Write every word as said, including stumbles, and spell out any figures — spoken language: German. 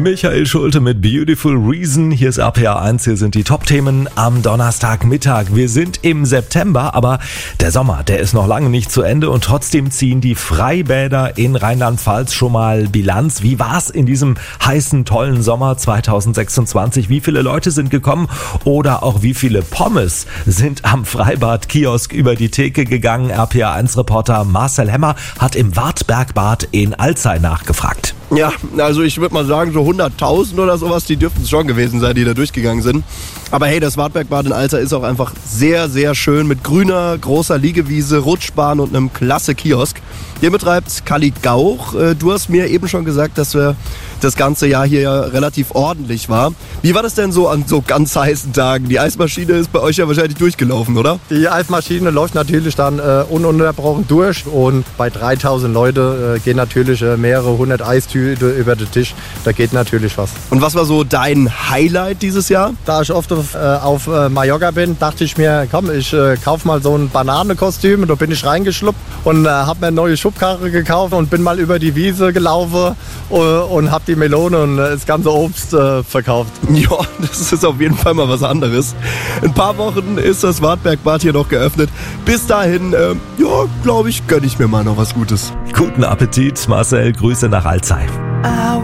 Michael Schulte mit Beautiful Reason. Hier ist R P R eins, hier sind die Top-Themen am Donnerstagmittag. Wir sind im September, aber der Sommer, der ist noch lange nicht zu Ende und trotzdem ziehen die Freibäder in Rheinland-Pfalz schon mal Bilanz. Wie war's in diesem heißen, tollen Sommer zweitausendsechsundzwanzig? Wie viele Leute sind gekommen oder auch wie viele Pommes sind am Freibad-Kiosk über die Theke gegangen? R P R eins-Reporter Marcel Hemmer hat im Wartbergbad in Alzey nachgefragt. Ja, also ich würde mal sagen, so hunderttausend oder sowas, die dürften es schon gewesen sein, die da durchgegangen sind. Aber hey, das Wartbergbad in Alzey ist auch einfach sehr, sehr schön mit grüner, großer Liegewiese, Rutschbahn und einem klasse Kiosk. Hier betreibt Kalli Gauch. Du hast mir eben schon gesagt, dass wir das ganze Jahr hier ja relativ ordentlich war. Wie war das denn so an so ganz heißen Tagen? Die Eismaschine ist bei euch ja wahrscheinlich durchgelaufen, oder? Die Eismaschine läuft natürlich dann äh, ununterbrochen durch und bei dreitausend Leute äh, gehen natürlich äh, mehrere hundert Eistüte über den Tisch. Da geht natürlich was. Und was war so dein Highlight dieses Jahr? Da ich oft auf, äh, auf äh, Mallorca bin, dachte ich mir, komm, ich äh, kaufe mal so ein Bananenkostüm. Und da bin ich reingeschluppt und äh, habe mir eine neue Schubkarre gekauft und bin mal über die Wiese gelaufen äh, und habe die Melone und äh, das ganze Obst äh, verkauft. Ja, das ist auf jeden Fall mal was anderes. In ein paar Wochen ist das Wartbergbad hier noch geöffnet. Bis dahin, äh, ja, glaube ich, gönne ich mir mal noch was Gutes. Guten Appetit, Marcel. Grüße nach Alzey.